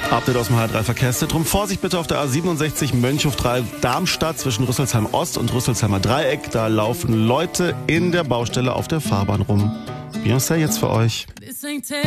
Update aus dem H3 Verkehrszentrum. Vorsicht bitte auf der A67 Mönchhof 3 Darmstadt zwischen Rüsselsheim Ost und Rüsselsheimer Dreieck. Da laufen Leute in der Baustelle auf der Fahrbahn rum. Beyoncé jetzt für euch.